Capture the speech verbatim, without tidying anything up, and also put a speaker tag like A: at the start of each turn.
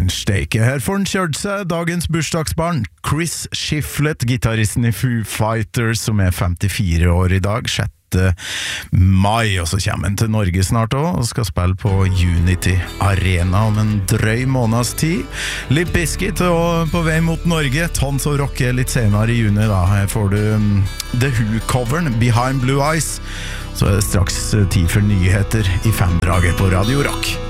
A: steike. Her får han kjørt seg dagens bursdagsbarn, Chris Shiflett, gitaristen i Foo Fighters, som er femtifire år i dag, sjette mai, og så kommer han til Norge snart også, og skal spille på Unity Arena om en drøy måneds tid. Limp Bizkit og på vei mot Norge, Tons of Rock er litt senere i juni da. Her får du um, The Who-coveren, Behind Blue Eyes, så er det straks tid for nyheter i femdraget på Radio Rock.